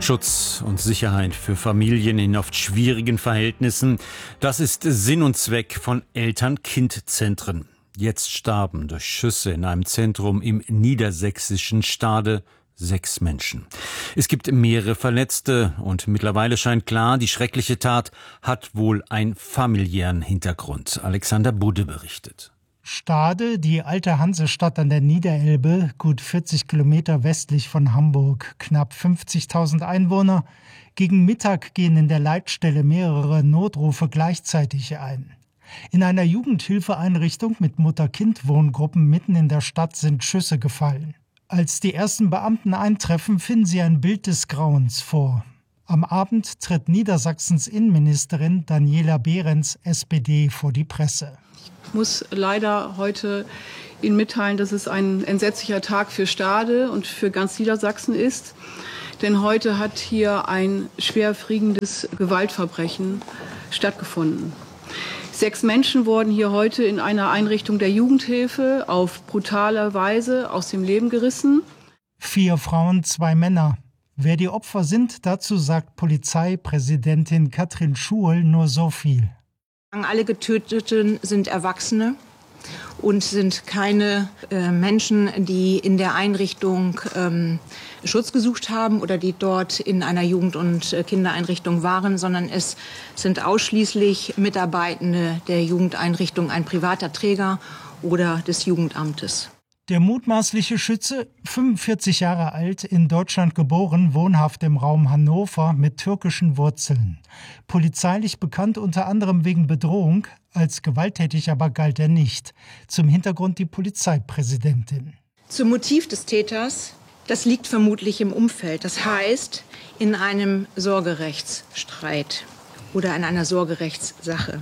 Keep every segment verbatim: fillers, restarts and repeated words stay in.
Schutz und Sicherheit für Familien in oft schwierigen Verhältnissen, das ist Sinn und Zweck von Eltern-Kind-Zentren. Jetzt starben durch Schüsse in einem Zentrum im niedersächsischen Stade sechs Menschen. Es gibt mehrere Verletzte und mittlerweile scheint klar, die schreckliche Tat hat wohl einen familiären Hintergrund. Alexander Budde berichtet. Stade, die alte Hansestadt an der Niederelbe, gut vierzig Kilometer westlich von Hamburg, knapp fünfzigtausend Einwohner. Gegen Mittag gehen in der Leitstelle mehrere Notrufe gleichzeitig ein. In einer Jugendhilfeeinrichtung mit Mutter-Kind-Wohngruppen mitten in der Stadt sind Schüsse gefallen. Als die ersten Beamten eintreffen, finden sie ein Bild des Grauens vor. Am Abend tritt Niedersachsens Innenministerin Daniela Behrens, S P D, vor die Presse. Ich muss leider heute Ihnen mitteilen, dass es ein entsetzlicher Tag für Stade und für ganz Niedersachsen ist. Denn heute hat hier ein schwerwiegendes Gewaltverbrechen stattgefunden. Sechs Menschen wurden hier heute in einer Einrichtung der Jugendhilfe auf brutale Weise aus dem Leben gerissen. Vier Frauen, zwei Männer. Wer die Opfer sind, dazu sagt Polizeipräsidentin Katrin Schuhl nur so viel. Alle Getöteten sind Erwachsene und sind keine äh, Menschen, die in der Einrichtung ähm, Schutz gesucht haben oder die dort in einer Jugend- und äh, Kindereinrichtung waren, sondern es sind ausschließlich Mitarbeitende der Jugendeinrichtung, ein privater Träger oder des Jugendamtes. Der mutmaßliche Schütze, fünfundvierzig Jahre alt, in Deutschland geboren, wohnhaft im Raum Hannover mit türkischen Wurzeln. Polizeilich bekannt unter anderem wegen Bedrohung, als gewalttätig aber galt er nicht. Zum Hintergrund die Polizeipräsidentin. Zum Motiv des Täters, das liegt vermutlich im Umfeld. Das heißt, in einem Sorgerechtsstreit oder in einer Sorgerechtssache.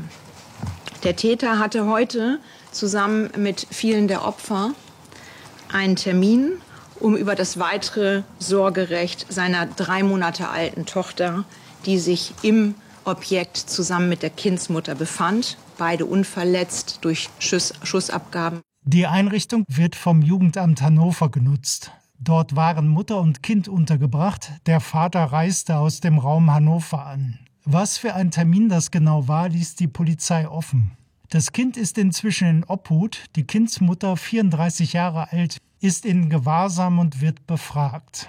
Der Täter hatte heute zusammen mit vielen der Opfer einen Termin, um über das weitere Sorgerecht seiner drei Monate alten Tochter, die sich im Objekt zusammen mit der Kindsmutter befand, beide unverletzt durch Schuss, Schussabgaben. Die Einrichtung wird vom Jugendamt Hannover genutzt. Dort waren Mutter und Kind untergebracht. Der Vater reiste aus dem Raum Hannover an. Was für ein Termin das genau war, ließ die Polizei offen. Das Kind ist inzwischen in Obhut. Die Kindsmutter, vierunddreißig Jahre alt, ist in Gewahrsam und wird befragt.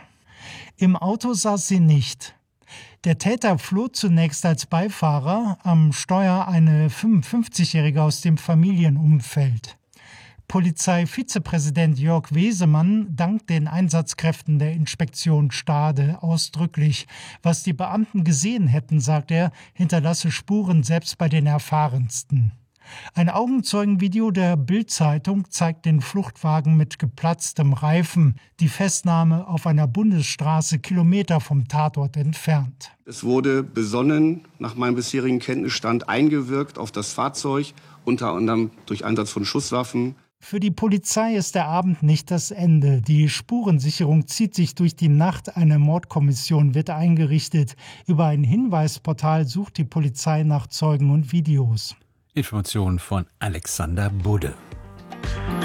Im Auto saß sie nicht. Der Täter floh zunächst als Beifahrer, am Steuer eine fünfundfünfzigjährige aus dem Familienumfeld. Polizeivizepräsident Jörg Wesemann dankt den Einsatzkräften der Inspektion Stade ausdrücklich. Was die Beamten gesehen hätten, sagt er, hinterlasse Spuren selbst bei den Erfahrensten. Ein Augenzeugenvideo der Bild-Zeitung zeigt den Fluchtwagen mit geplatztem Reifen, die Festnahme auf einer Bundesstraße Kilometer vom Tatort entfernt. Es wurde besonnen, nach meinem bisherigen Kenntnisstand, eingewirkt auf das Fahrzeug, unter anderem durch Einsatz von Schusswaffen. Für die Polizei ist der Abend nicht das Ende. Die Spurensicherung zieht sich durch die Nacht. Eine Mordkommission wird eingerichtet. Über ein Hinweisportal sucht die Polizei nach Zeugen und Videos. Informationen von Alexander Budde.